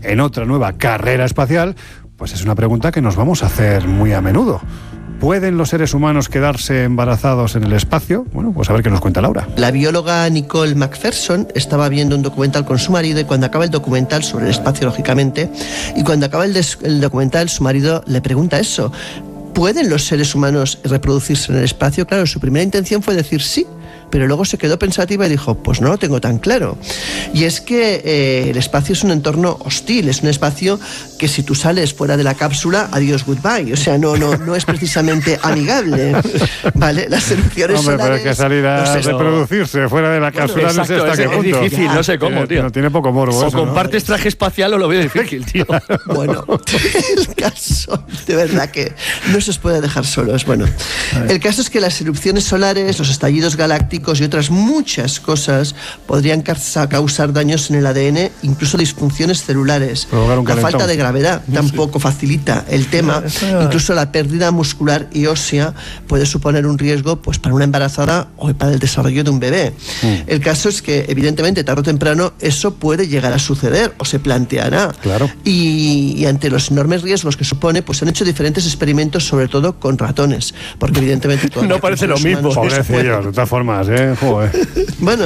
en otra nueva carrera espacial, pues es una pregunta que nos vamos a hacer muy a menudo. ¿Pueden los seres humanos quedarse embarazados en el espacio? Bueno, pues a ver qué nos cuenta Laura. La bióloga Nicole McPherson estaba viendo un documental con su marido y cuando acaba el documental, sobre el espacio lógicamente, y cuando acaba el documental su marido le pregunta eso: ¿pueden los seres humanos reproducirse en el espacio? Claro, su primera intención fue decir sí, pero luego se quedó pensativa y dijo, pues no lo tengo tan claro. Y es que el espacio es un entorno hostil, es un espacio que si tú sales fuera de la cápsula, adiós, goodbye. O sea, no es precisamente amigable, ¿vale? Las erupciones solares... Pero es que salir a reproducirse fuera de la cápsula, no sé hasta qué punto. Es difícil, no sé cómo, tío. No tiene poco morbo. O eso, compartes traje espacial o lo veo difícil, tío. Bueno, el caso, de verdad que no se os puede dejar solos. Bueno, el caso es que las erupciones solares, los estallidos galácticos y otras muchas cosas podrían causar daños en el ADN, incluso disfunciones celulares. La falta de gravedad tampoco facilita el tema. Incluso la pérdida muscular y ósea puede suponer un riesgo pues para una embarazada o para el desarrollo de un bebé. El caso es que evidentemente tarde o temprano eso puede llegar a suceder o se planteará. Claro. Y ante los enormes riesgos que supone, pues han hecho diferentes experimentos, sobre todo con ratones, porque evidentemente no parece lo mismo. Pobrecillos, de todas formas, joder. Bueno,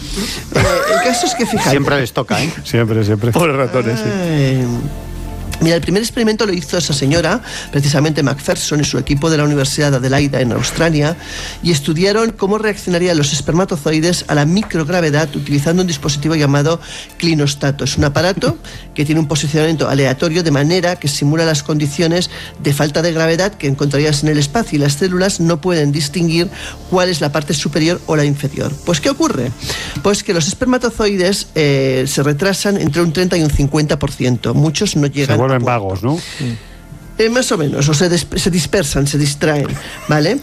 el caso es que fíjate. Siempre les toca, ¿eh? Siempre. Pobres ratones, sí. Mira, el primer experimento lo hizo esa señora, precisamente McPherson y su equipo de la Universidad de Adelaida en Australia, y estudiaron cómo reaccionarían los espermatozoides a la microgravedad utilizando un dispositivo llamado clinostato. Es un aparato que tiene un posicionamiento aleatorio de manera que simula las condiciones de falta de gravedad que encontrarías en el espacio y las células no pueden distinguir cuál es la parte superior o la inferior. Pues, ¿qué ocurre? Pues que los espermatozoides se retrasan entre un 30 y un 50%. Muchos no llegan. Vuelven vagos, ¿no? Más o menos, o se dispersan, se distraen, ¿vale?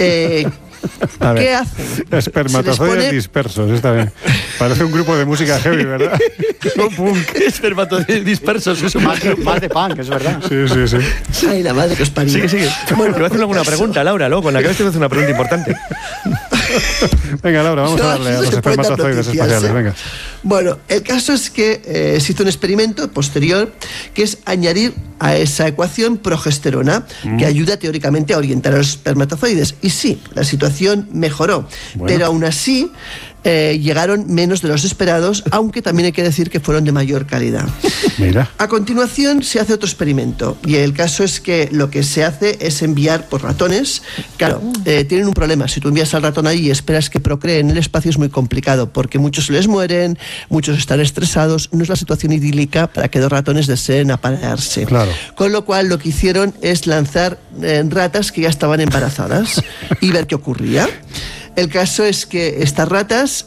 ¿Qué hacen? Espermatozoides dispersos, está bien. Parece un grupo de música heavy, ¿verdad? Espermatozoides dispersos, es un más de punk, es verdad. Sí. Ay, la madre que os parió. Sigue. Bueno, te voy a hacer alguna pregunta, Laura, luego con la cabeza te voy a hacer una pregunta importante. Venga, Laura, vamos a darle a los espermatozoides espaciales, venga. Bueno, el caso es que se hizo un experimento posterior que es añadir a esa ecuación progesterona, que ayuda teóricamente a orientar a los espermatozoides. Y sí, la situación mejoró, pero aún así llegaron menos de los esperados, aunque también hay que decir que fueron de mayor calidad. Mira. A continuación se hace otro experimento y el caso es que lo que se hace es enviar por ratones. Claro, tienen un problema. Si tú envías al ratón ahí y esperas que procree en el espacio es muy complicado porque muchos se les mueren, muchos están estresados. No es la situación idílica para que dos ratones deseen aparearse. Claro. Con lo cual lo que hicieron es lanzar ratas que ya estaban embarazadas y ver qué ocurría. El caso es que estas ratas,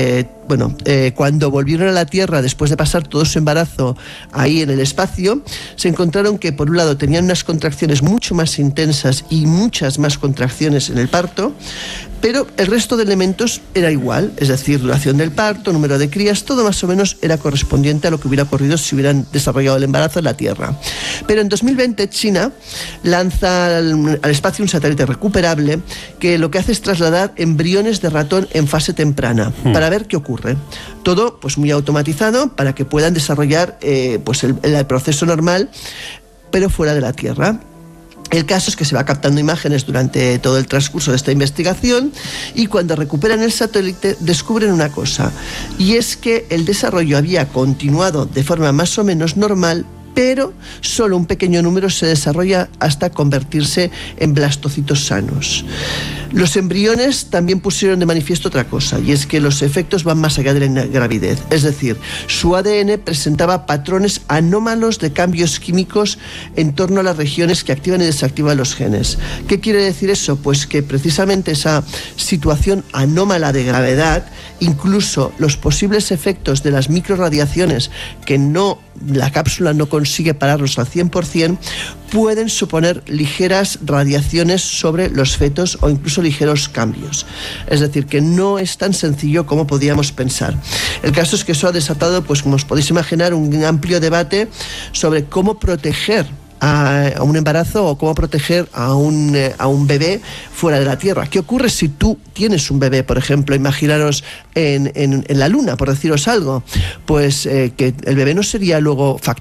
cuando volvieron a la Tierra después de pasar todo su embarazo ahí en el espacio, se encontraron que por un lado tenían unas contracciones mucho más intensas y muchas más contracciones en el parto, pero el resto de elementos era igual, es decir, duración del parto, número de crías, todo más o menos era correspondiente a lo que hubiera ocurrido si hubieran desarrollado el embarazo en la Tierra. Pero en 2020 China lanza al espacio un satélite recuperable que lo que hace es trasladar embriones de ratón en fase temprana para ver qué ocurre. Todo pues muy automatizado para que puedan desarrollar el proceso normal, pero fuera de la Tierra. El caso es que se va captando imágenes durante todo el transcurso de esta investigación y cuando recuperan el satélite descubren una cosa, y es que el desarrollo había continuado de forma más o menos normal, pero solo un pequeño número se desarrolla hasta convertirse en blastocitos sanos. Los embriones también pusieron de manifiesto otra cosa, y es que los efectos van más allá de la gravidez. Es decir, su ADN presentaba patrones anómalos de cambios químicos en torno a las regiones que activan y desactivan los genes. ¿Qué quiere decir eso? Pues que precisamente esa situación anómala de gravedad, incluso los posibles efectos de las microradiaciones que la cápsula no consigue pararlos al 100%, pueden suponer ligeras radiaciones sobre los fetos o incluso ligeros cambios. Es decir, que no es tan sencillo como podíamos pensar. El caso es que eso ha desatado, pues como os podéis imaginar, un amplio debate sobre cómo proteger a un embarazo o cómo proteger a un bebé fuera de la Tierra. ¿Qué ocurre si tú tienes un bebé, por ejemplo, imaginaros en la Luna, por deciros algo? Pues que el bebé no sería luego